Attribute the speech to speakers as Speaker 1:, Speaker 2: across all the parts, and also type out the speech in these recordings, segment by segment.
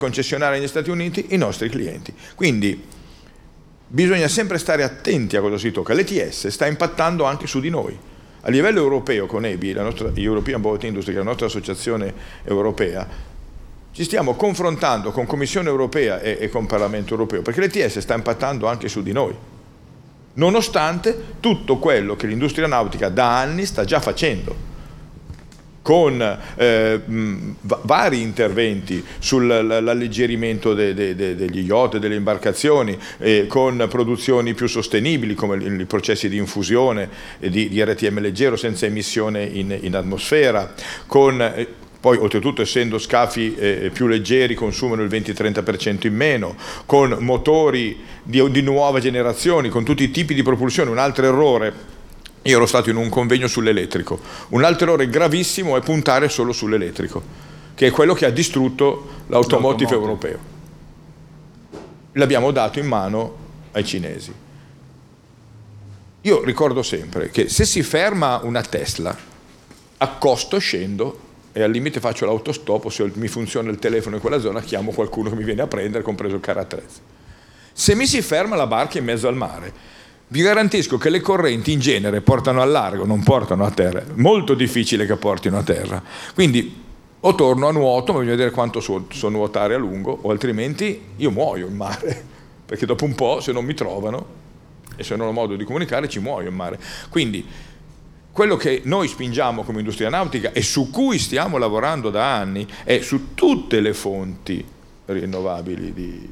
Speaker 1: concessionari negli Stati Uniti, i nostri clienti. Quindi bisogna sempre stare attenti a cosa si tocca. L'ETS sta impattando anche su di noi. A livello europeo, con EBI, la nostra European Boat Industry, che è la nostra associazione europea, ci stiamo confrontando con Commissione europea e con Parlamento europeo, perché l'ETS sta impattando anche su di noi, nonostante tutto quello che l'industria nautica da anni sta già facendo, con vari interventi sull'alleggerimento degli yacht e delle imbarcazioni, con produzioni più sostenibili come i processi di infusione di RTM leggero senza emissione in atmosfera, con poi oltretutto essendo scafi più leggeri consumano il 20-30% in meno, con motori di nuova generazione, con tutti i tipi di propulsione. Un altro errore, io ero stato in un convegno sull'elettrico, un altro errore gravissimo è puntare solo sull'elettrico, che è quello che ha distrutto l'automotive europeo. L'abbiamo dato in mano ai cinesi. Io ricordo sempre che se si ferma una Tesla, accosto, scendo e al limite faccio l'autostop, o se mi funziona il telefono in quella zona chiamo qualcuno che mi viene a prendere, compreso il carro attrezzi. Se mi si ferma la barca in mezzo al mare, vi garantisco che le correnti in genere portano al largo, non portano a terra. È molto difficile che portino a terra. Quindi o torno a nuoto, ma bisogna vedere quanto so nuotare a lungo, o altrimenti io muoio in mare, perché dopo un po', se non mi trovano e se non ho modo di comunicare, ci muoio in mare. Quindi quello che noi spingiamo come industria nautica e su cui stiamo lavorando da anni è su tutte le fonti rinnovabili di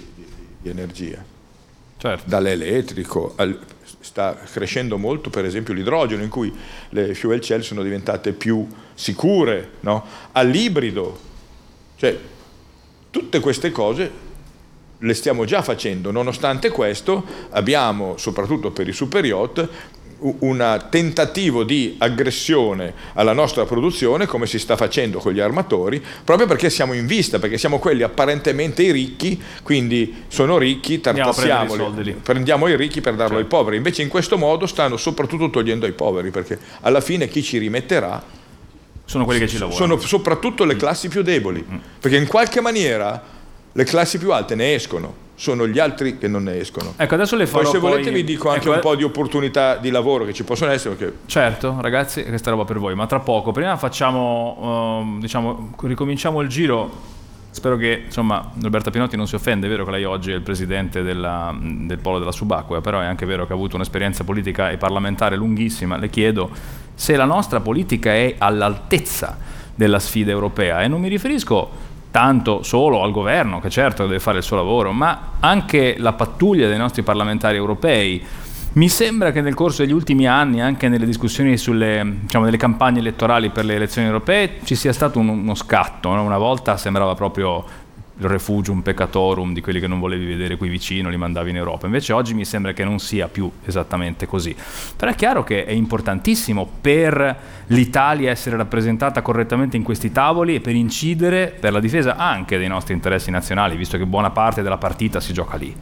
Speaker 1: energia.
Speaker 2: Certo.
Speaker 1: Dall'elettrico, sta crescendo molto per esempio l'idrogeno, in cui le fuel cell sono diventate più sicure, no? All'ibrido, cioè tutte queste cose le stiamo già facendo. Nonostante questo abbiamo, soprattutto per i super yacht, un tentativo di aggressione alla nostra produzione, come si sta facendo con gli armatori, proprio perché siamo in vista, perché siamo quelli apparentemente i ricchi, quindi sono ricchi, tartassiamoli, prendiamo i ricchi per darlo ai poveri. Invece in questo modo stanno soprattutto togliendo ai poveri, perché alla fine chi ci rimetterà
Speaker 2: sono quelli che ci lavorano,
Speaker 1: sono soprattutto le classi più deboli, perché in qualche maniera le classi più alte ne escono, sono gli altri che non ne escono.
Speaker 2: Ecco, adesso le farò.
Speaker 1: Poi se volete vi dico anche un po' di opportunità di lavoro che ci possono essere, perché...
Speaker 2: Certo, ragazzi, questa roba per voi, ma tra poco. Prima facciamo, ricominciamo il giro. Spero che, insomma, Roberta Pinotti non si offende. È vero che lei oggi è il presidente del Polo della Subacquea, però è anche vero che ha avuto un'esperienza politica e parlamentare lunghissima. Le chiedo se la nostra politica è all'altezza della sfida europea, e non mi riferisco tanto solo al governo, che certo deve fare il suo lavoro, ma anche la pattuglia dei nostri parlamentari europei. Mi sembra che nel corso degli ultimi anni, anche nelle discussioni sulle, nelle campagne elettorali per le elezioni europee, ci sia stato uno scatto, no? Una volta sembrava proprio il refugium peccatorum di quelli che non volevi vedere qui vicino, li mandavi in Europa. Invece oggi mi sembra che non sia più esattamente così. Però è chiaro che è importantissimo per l'Italia essere rappresentata correttamente in questi tavoli e per incidere per la difesa anche dei nostri interessi nazionali, visto che buona parte della partita si gioca lì.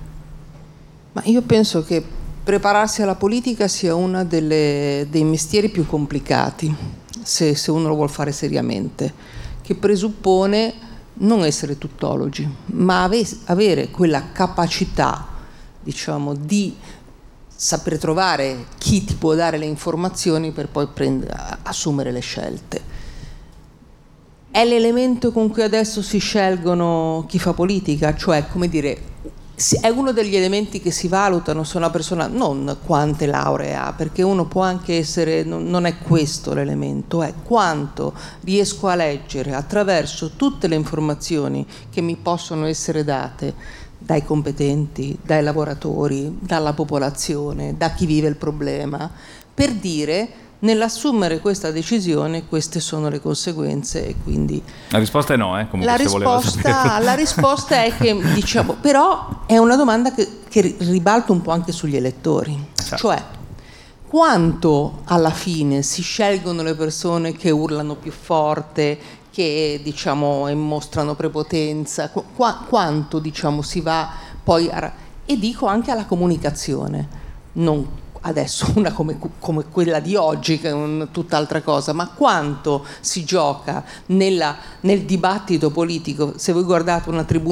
Speaker 3: Ma io penso che prepararsi alla politica sia uno dei mestieri più complicati, se uno lo vuol fare seriamente, che presuppone non essere tuttologi, ma avere quella capacità, di saper trovare chi ti può dare le informazioni per poi assumere le scelte. È l'elemento con cui adesso si scelgono chi fa politica, cioè, come dire, è uno degli elementi che si valutano se una persona, non quante lauree ha, perché uno può anche essere, non è questo l'elemento, è quanto riesco a leggere attraverso tutte le informazioni che mi possono essere date dai competenti, dai lavoratori, dalla popolazione, da chi vive il problema, per dire: nell'assumere questa decisione queste sono le conseguenze. E quindi
Speaker 2: la risposta è no, comunque,
Speaker 3: la risposta è che, però è una domanda che ribalta un po' anche sugli elettori, cioè quanto alla fine si scelgono le persone che urlano più forte, che mostrano prepotenza, quanto si va poi e dico anche alla comunicazione, non adesso una come quella di oggi, che è tutt'altra cosa, ma quanto si gioca nel dibattito politico. Se voi guardate una tribuna